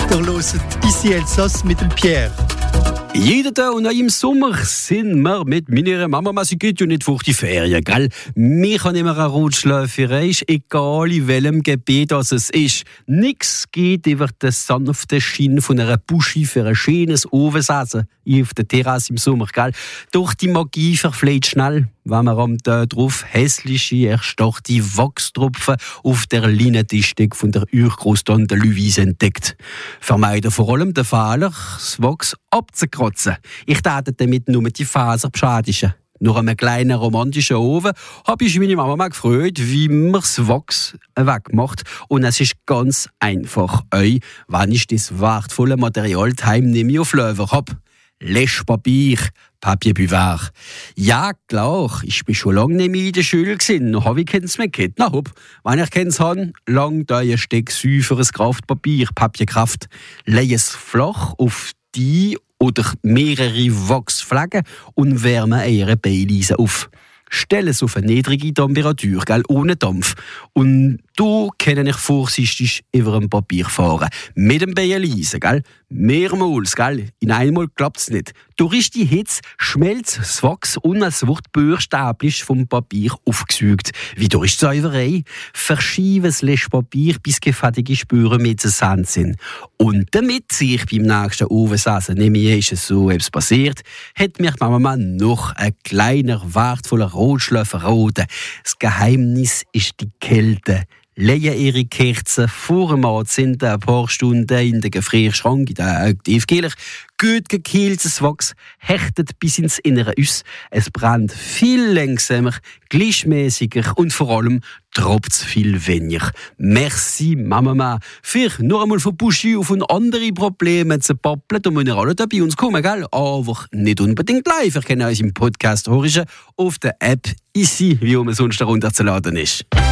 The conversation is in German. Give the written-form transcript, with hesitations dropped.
Ihr hört «Ici Elsass» mit dem Pierre. Jeden Tag und auch im Sommer sind wir mit meiner Mama, sie geht ja nicht durch die Ferien, gell? Wir können immer eine Rutschläuferei, egal in welchem Gebiet es ist. Nix geht über den sanften Schein von einer Buschi für ein schönes Ofensessen auf der Terrasse im Sommer, gell? Doch die Magie verfliegt schnell, wenn man am Tag drauf hässliche, erstarrte Wachstropfen auf der Leinentischtecke von der Urgroßtante Luise entdeckt. Vermeiden vor allem den Fehler, das Wachs abzukratzen. Ich täte damit nur die Faser beschadigen. Nach einem kleinen romantischen Ofen habe ich meine Mama mal gefragt, wie man das Wachs wegmacht. Und es ist ganz einfach. Wenn ich das wertvolle Material daheim nicht mehr auf Löwen habe. Lèche-Papier, Papier Buvard. Ja, klar, ich bin schon lange nicht mehr in der Schule gewesen. Noch habe ich keins mehr gehabt. Na hopp, wenn ich keins habe, lang da ein Stück säuferes Kraftpapier, Papierkraft. Lege es flach auf die oder mehrere Wachsflecken und wärme ihre Beileise auf. Stelle es auf eine niedrige Temperatur, gell, ohne Dampf. Und du kann ich vorsichtig über dem Papier fahren. Mit dem Beileisen, gell. Mehrmals, gell. In einmal klappt es nicht. Durch die Hitze schmelzt das Wachs und es wird buchstäblich vom Papier aufgesucht. Wie durch die Säuberei. Verschiebe das Lèche-Papier, bis gefährliche Spuren mit den Sand sind. Und damit sich beim nächsten Ofensessen nicht mehr ist es so etwas passiert, hat mir die Mama noch ein kleiner, wertvoller Rotschläfer verraten. Das Geheimnis ist die Kälte. Legen ihre Kerzen vor dem Anzünden ein paar Stunden in den Gefrierschrank, in den Tiefkühler. Gut gekühltes Wachs hechtet bis ins Innere aus. Es brennt viel langsamer, gleichmäßiger und vor allem tropft es viel weniger. Merci, Mama, für nur einmal von Buschi auf und andere Probleme zu pappeln. Da müssen wir alle bei uns kommen, gell? Aber nicht unbedingt live. Ich kann uns im Podcast hören, auf der App «Ici», wie man sonst herunterzuladen ist.